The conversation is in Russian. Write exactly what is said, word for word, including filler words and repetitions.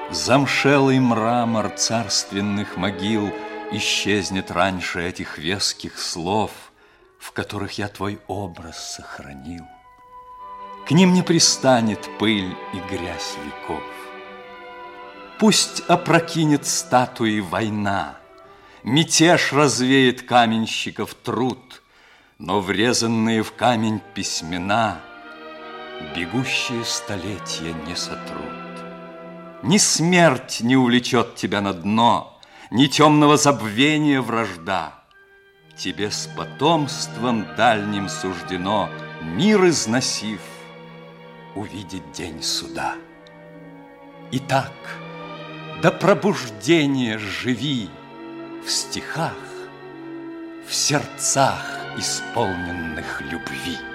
Замшелый мрамор царственных могил исчезнет раньше этих веских слов, в которых я твой образ сохранил. К ним не пристанет пыль и грязь веков. Пусть опрокинет статуи война, мятеж развеет каменщиков труд, но врезанные в камень письмена бегущие столетия не сотрут. Ни смерть не увлечет тебя на дно, ни темного забвения вражда. Тебе с потомством дальним суждено, мир износив, увидеть день суда. Итак, до пробуждения живи в стихах, в сердцах, исполненных любви.